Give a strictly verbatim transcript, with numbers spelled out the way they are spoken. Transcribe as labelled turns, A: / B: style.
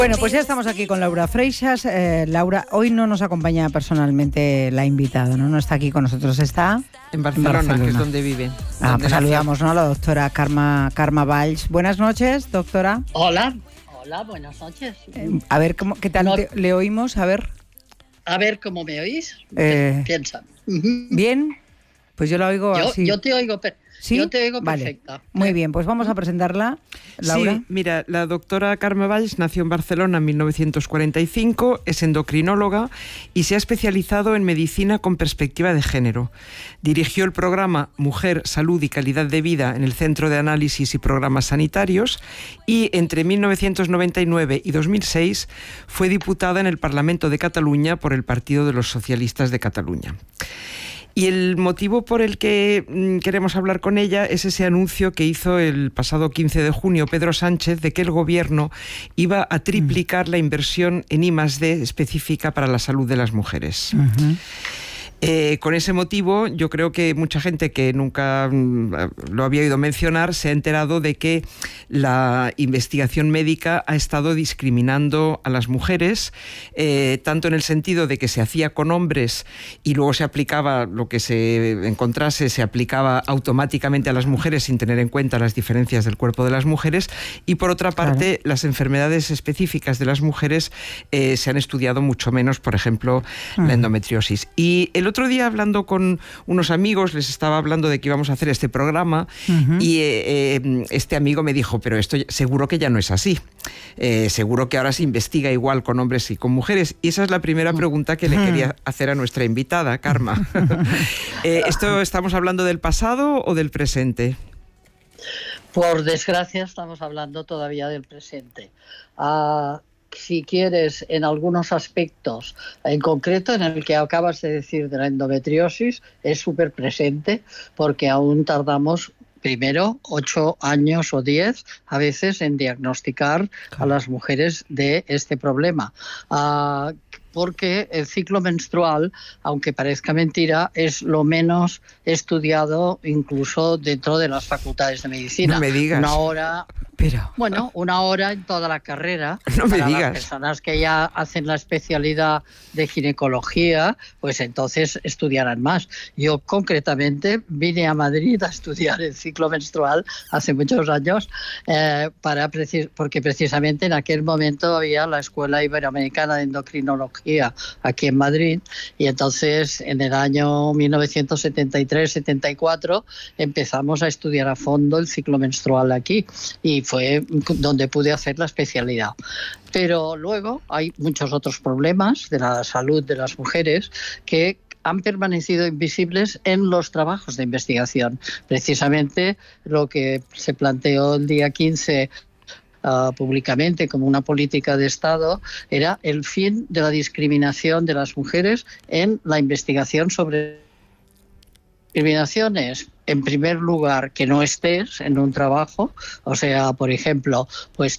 A: Bueno, pues ya estamos aquí con Laura Freixas. Eh, Laura, hoy no nos acompaña personalmente la invitada, ¿no? No está aquí con nosotros, está
B: en Barcelona,
A: en Barcelona.
B: que es donde vive.
A: Ah,
B: donde
A: pues saludamos, ¿no?, a la doctora Carme, Carme Valls. Buenas noches, doctora.
C: Hola, hola, buenas noches.
A: Eh, a ver, ¿cómo, ¿qué tal no, te, le oímos? A ver.
C: A ver, ¿cómo me oís?
A: Eh,
C: Piensa.
A: ¿Bien? Pues yo la oigo
C: yo,
A: así.
C: Yo te oigo perfecto.
A: ¿Sí?
C: Yo te oigo
A: vale.
C: perfecta.
A: Muy bien, pues vamos a presentarla, Laura.
B: Sí, mira, la doctora Carme Valls nació en Barcelona en mil novecientos cuarenta y cinco, es endocrinóloga y se ha especializado en medicina con perspectiva de género. Dirigió el programa Mujer, Salud y Calidad de Vida en el Centro de Análisis y Programas Sanitarios y entre mil novecientos noventa y nueve y dos mil seis fue diputada en el Parlamento de Cataluña por el Partido de los Socialistas de Cataluña. Y el motivo por el que queremos hablar con ella es ese anuncio que hizo el pasado quince de junio Pedro Sánchez de que el gobierno iba a triplicar la inversión en I más D específica para la salud de las mujeres. Uh-huh. Eh, con ese motivo, yo creo que mucha gente que nunca mm, lo había oído mencionar se ha enterado de que la investigación médica ha estado discriminando a las mujeres, eh, tanto en el sentido de que se hacía con hombres y luego se aplicaba lo que se encontrase, se aplicaba automáticamente a las mujeres sin tener en cuenta las diferencias del cuerpo de las mujeres, y por otra parte, claro, las enfermedades específicas de las mujeres eh, se han estudiado mucho menos, por ejemplo, uh-huh. la endometriosis. Y el otro día, hablando con unos amigos, les estaba hablando de que íbamos a hacer este programa uh-huh. y eh, eh, este amigo me dijo, pero esto seguro que ya no es así. Eh, seguro que ahora se investiga igual con hombres y con mujeres. Y esa es la primera pregunta que le quería hacer a nuestra invitada, Carme. eh, ¿Esto estamos hablando del pasado o del presente?
C: Por desgracia estamos hablando todavía del presente. Uh... Si quieres, en algunos aspectos, en concreto en el que acabas de decir de la endometriosis, es súper presente porque aún tardamos primero ocho años o diez a veces en diagnosticar a las mujeres de este problema. Uh, porque el ciclo menstrual, aunque parezca mentira, es lo menos estudiado incluso dentro de las facultades de medicina.
B: No me digas.
C: Una hora...
A: Pero...
C: Bueno, una hora en toda la carrera.
B: No me
C: para
B: digas.
C: Las personas que ya hacen la especialidad de ginecología, pues entonces estudiarán más. Yo concretamente vine a Madrid a estudiar el ciclo menstrual hace muchos años, eh, para precis- porque precisamente en aquel momento había la Escuela Iberoamericana de Endocrinología aquí en Madrid, y entonces en el año mil novecientos setenta y tres setenta y cuatro empezamos a estudiar a fondo el ciclo menstrual aquí, y fue donde pude hacer la especialidad. Pero luego hay muchos otros problemas de la salud de las mujeres que han permanecido invisibles en los trabajos de investigación. Precisamente lo que se planteó el día quince Uh, públicamente como una política de Estado era el fin de la discriminación de las mujeres en la investigación sobre discriminaciones. En primer lugar, que no estés en un trabajo, o sea, por ejemplo, pues